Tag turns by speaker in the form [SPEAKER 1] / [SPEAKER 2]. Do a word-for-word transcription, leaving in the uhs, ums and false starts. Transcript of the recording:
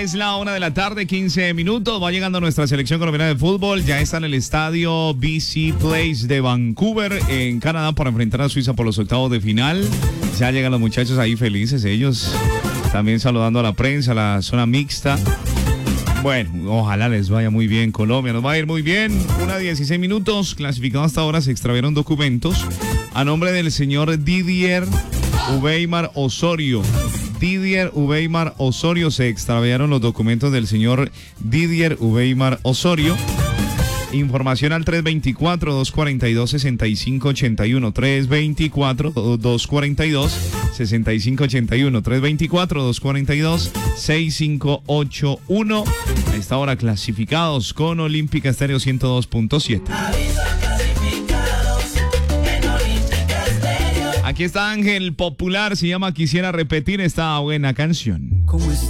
[SPEAKER 1] Es la una de la tarde, quince minutos. Va llegando nuestra selección colombiana de fútbol. Ya está en el estadio B C Place de Vancouver, en Canadá, para enfrentar a Suiza por los octavos de final. Ya llegan los muchachos ahí felices, ellos también saludando a la prensa, a la zona mixta. Bueno, ojalá les vaya muy bien. Colombia nos va a ir muy bien. Una dieciséis minutos. Clasificado hasta ahora, se extraviaron documentos a nombre del señor Didier Uweimar Osorio. Didier Uweimar Osorio, se extraviaron los documentos del señor Didier Uweimar Osorio. Información al tres veinticuatro, dos cuarenta y dos, sesenta y cinco ochenta y uno. tres veinticuatro, dos cuarenta y dos, sesenta y cinco ochenta y uno. tres veinticuatro, dos cuarenta y dos, sesenta y cinco ochenta y uno. A esta hora clasificados con Olímpica Estéreo ciento dos punto siete. Aquí está Ángel Popular, se llama Quisiera Repetir esta buena canción.